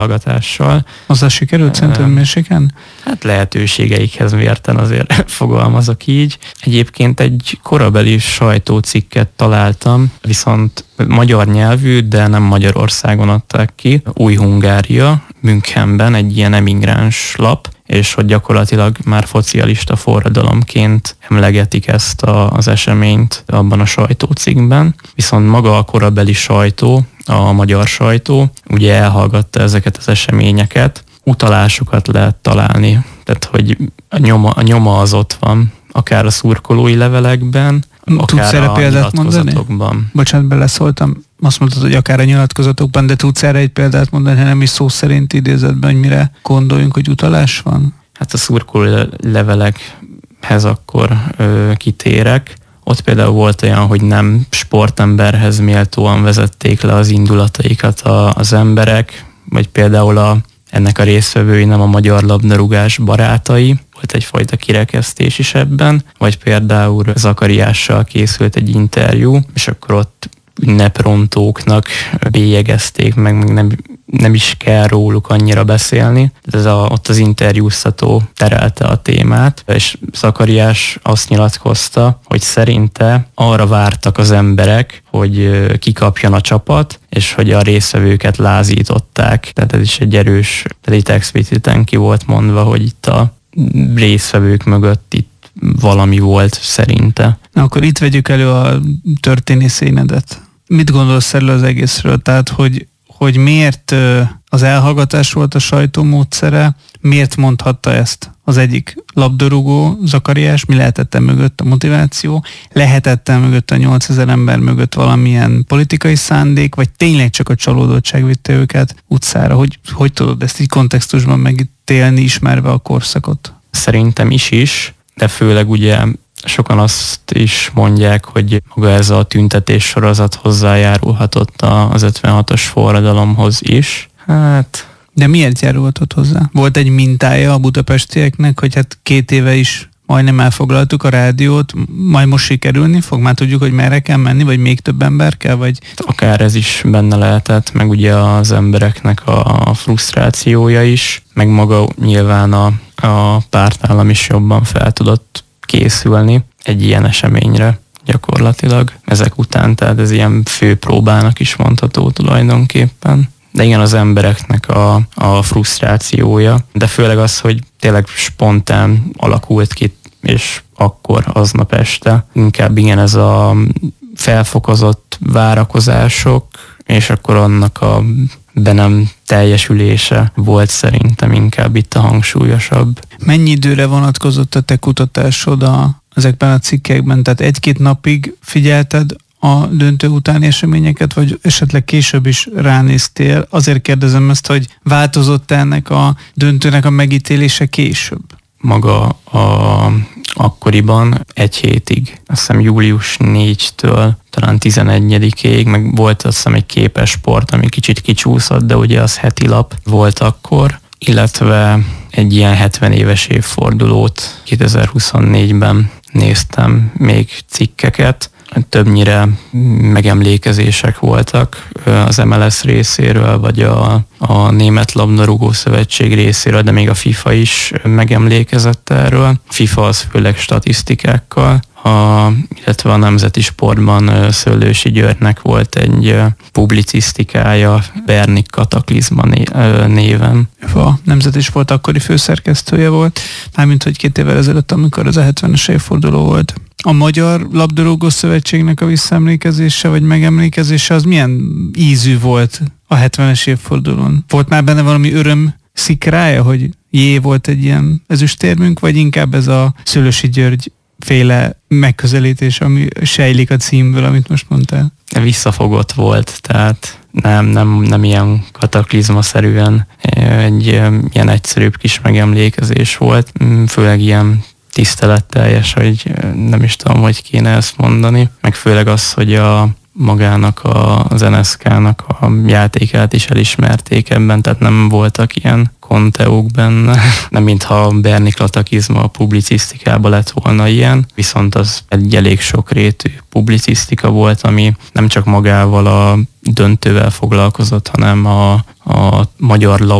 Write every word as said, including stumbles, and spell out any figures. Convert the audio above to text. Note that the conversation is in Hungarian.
hallgatással. Hozzá sikerült Szentendmérséken? Hát lehetőségeikhez mérten azért fogalmazok így. Egyébként egy korabeli sajtócikket találtam, viszont magyar nyelvű, de nem Magyarországon adták ki. Új-Hungária, Münchenben egy ilyen emigráns lap, és hogy gyakorlatilag már szocialista forradalomként emlegetik ezt a, az eseményt abban a sajtócikkben. Viszont maga a korabeli sajtó, a magyar sajtó ugye elhallgatta ezeket az eseményeket, utalásokat lehet találni, tehát hogy a nyoma, a nyoma az ott van, akár a szurkolói levelekben, tudsz akár a példát nyilatkozatokban. Mondani? Bocsánat, beleszóltam. Azt mondtad, hogy akár a nyilatkozatokban, de tudsz erre egy példát mondani, ha nem is szó szerint idézetben, hogy mire gondoljunk, hogy utalás van? Hát a szurkolói levelekhez akkor ö, kitérek. Ott például volt olyan, hogy nem sportemberhez méltóan vezették le az indulataikat a, az emberek, vagy például a, ennek a résztvevői nem a magyar labdarúgás barátai, volt egyfajta kirekesztés is ebben, vagy például Zakariással készült egy interjú, és akkor ott ünneprontóknak bélyegezték, meg, meg nem, nem is kell róluk annyira beszélni. Ez a, ott az interjúztató terelte a témát, és Zakariás azt nyilatkozta, hogy szerinte arra vártak az emberek, hogy kikapjon a csapat, és hogy a résztvevőket lázították. Tehát ez is egy erős, tehát itt expliciten ki volt mondva, hogy itt a résztvevők mögött itt valami volt szerinte. Na akkor itt vegyük elő a történészénedet. Mit gondolsz erről az egészről? Tehát, hogy, hogy miért az elhallgatás volt a sajtó módszere, miért mondhatta ezt az egyik labdarúgó, Zakariás, mi lehetett mögött a motiváció, lehetett mögött a nyolcezer ember mögött valamilyen politikai szándék, vagy tényleg csak a csalódottság vitte őket utcára? Hogy, hogy tudod ezt így kontextusban megítélni, ismerve a korszakot? Szerintem is is, de főleg ugye sokan azt is mondják, hogy maga ez a tüntetés sorozat hozzájárulhatott az ötvenhatos forradalomhoz is. Hát... De miért járulhatott hozzá? Volt egy mintája a budapestieknek, hogy hát két éve is majdnem elfoglaltuk a rádiót, majd most sikerülni fog? Már tudjuk, hogy merre kell menni, vagy még több ember kell, vagy... Akár ez is benne lehetett, meg ugye az embereknek a frusztrációja is, meg maga nyilván a, a pártállam is jobban fel tudott készülni egy ilyen eseményre gyakorlatilag ezek után, tehát ez ilyen főpróbának is mondható tulajdonképpen. De igen, az embereknek a, a frusztrációja, de főleg az, hogy tényleg spontán alakult ki, és akkor aznap este inkább igen ez a felfokozott várakozások, és akkor annak a be nem teljesülése volt szerintem inkább itt a hangsúlyosabb. Mennyi időre vonatkozott a te kutatásod a, ezekben a cikkekben? Tehát egy-két napig figyelted a döntő utáni eseményeket, vagy esetleg később is ránéztél? Azért kérdezem ezt, hogy változott ennek a döntőnek a megítélése később? Maga a, akkoriban egy hétig, azt hiszem július négyedikétől talán tizenegyedikéig, meg volt azt hiszem egy képesport, ami kicsit kicsúszott, de ugye az heti lap volt akkor, illetve egy ilyen hetven éves évfordulót kétezer-huszonnégyben néztem még cikkeket, többnyire megemlékezések voltak az em el es részéről, vagy a, a Német Labdarúgó Szövetség részéről, de még a FIFA is megemlékezett erről. FIFA az főleg statisztikákkal, a, illetve a Nemzeti Sportban Szőlősi Györgynek volt egy publicisztikája Bernik Kataklizma néven. A Nemzeti Sport akkori főszerkesztője volt, mármint hogy két évvel ezelőtt, amikor az a hetvenes évforduló volt. A Magyar Labdarúgó Szövetségnek a visszaemlékezése vagy megemlékezése az milyen ízű volt a hetvenes évfordulón? Volt már benne valami öröm szikrája, hogy jé, volt egy ilyen ezüstérmünk, vagy inkább ez a Szőlősi György féle megközelítés, ami sejlik a címből, amit most mondtál? Visszafogott volt, tehát nem, nem, nem ilyen kataklizmaszerűen egy ilyen egyszerűbb kis megemlékezés volt, főleg ilyen tiszteletteljes, hogy nem is tudom, hogy kéne ezt mondani, meg főleg az, hogy a, magának a, az en es ká-nak a játékát is elismerték ebben, tehát nem voltak ilyen konteók benne, nem mintha a Berni klatakizma a publicisztikában lett volna ilyen, viszont az egy elég sokrétű publicisztika volt, ami nem csak magával a döntővel foglalkozott, hanem a, a magyar